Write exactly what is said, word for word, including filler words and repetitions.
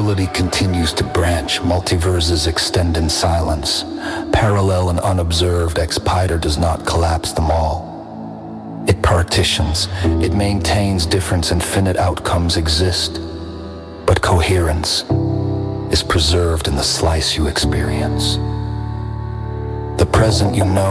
possibility continues to branch, multiverses extend in silence. Parallel and unobserved, Expider does not collapse them all. It partitions, it maintains difference, infinite outcomes exist. But coherence is preserved in the slice you experience. The present you know